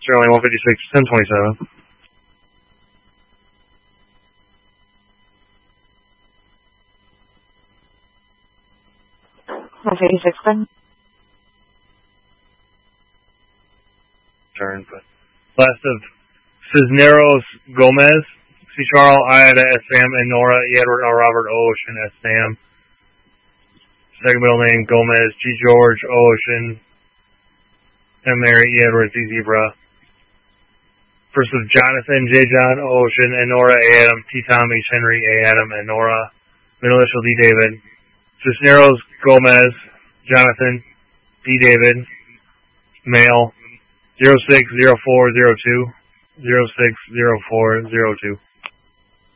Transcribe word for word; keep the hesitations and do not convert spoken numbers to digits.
Sterling one fifty-six, ten twenty-seven. one fifty-six, then. Turn, but last of Cisneros Gomez, C. Charles, Ida, S. Sam, and Nora, E. Edward, R. Robert, O. Ocean, S. Sam. Second middle name, Gomez, G. George, O. Ocean, M. Mary, E. Edward, C. Zebra. First of Jonathan, J. John, O. Ocean, and Nora, A. Adam, T. Tom, H. Henry, A. Adam, and Nora. Middle initial, D. David. Cisneros Gomez, Jonathan, D. David, male, zero six zero four zero two, zero six zero four zero two.